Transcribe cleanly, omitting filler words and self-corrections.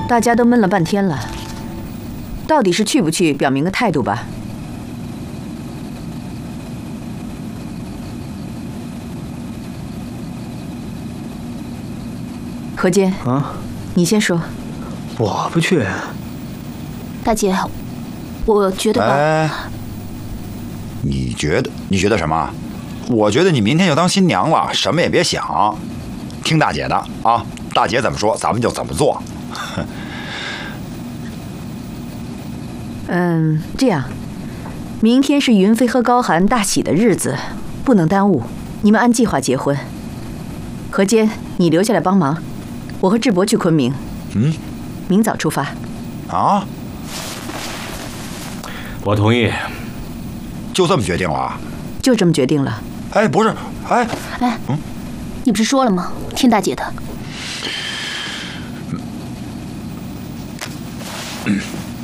大家都闷了半天了，到底是去不去，表明个态度吧。何坚啊， 你先说。 我不去。 大姐，我觉得吧。 哎，你觉得什么？我觉得你明天就当新娘了，什么也别想，听大姐的啊！大姐怎么说，咱们就怎么做。 这样，明天是云飞和高寒大喜的日子，不能耽误，你们按计划结婚。何坚，你留下来帮忙，我和智伯去昆明。明早出发。 啊？ 我同意。 就这么决定了？ 就这么决定了。 哎，不是，哎， 你不是说了吗？听大姐的。